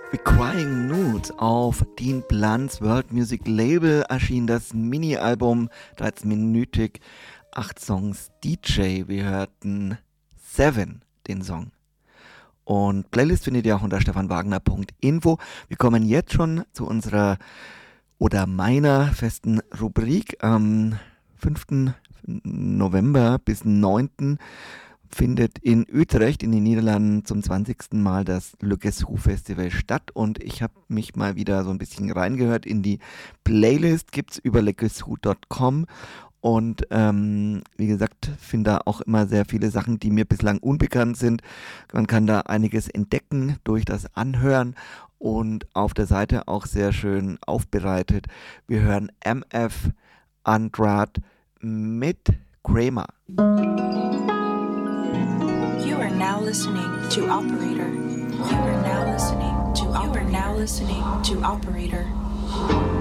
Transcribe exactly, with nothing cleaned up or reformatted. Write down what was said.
Crying Nude auf Dean Blunts World Music Label erschien das Mini-Album, dreizehn-minütig, acht Songs D J. Wir hörten Seven, den Song. Und Playlist findet ihr auch unter stefanwagner punkt info. Wir kommen jetzt schon zu unserer oder meiner festen Rubrik. Am fünften November bis neunten findet in Utrecht in den Niederlanden zum zwanzigsten Mal das Le Guess Who Festival statt und ich habe mich mal wieder so ein bisschen reingehört in die Playlist, gibt's über le guess who punkt com und ähm, wie gesagt, finde da auch immer sehr viele Sachen, die mir bislang unbekannt sind. Man kann da einiges entdecken durch das Anhören und auf der Seite auch sehr schön aufbereitet. Wir hören M F Andrade mit Kramer. You are now listening to Operator. You are now listening to You are now listening to Operator.